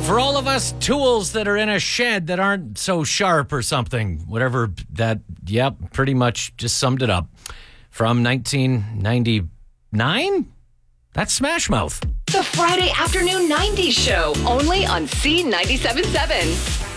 For all of us tools that are in a shed that aren't so sharp or something, whatever that, yep, pretty much just summed it up. From 1999? That's Smash Mouth. The Friday Afternoon 90s Show, only on C97.7.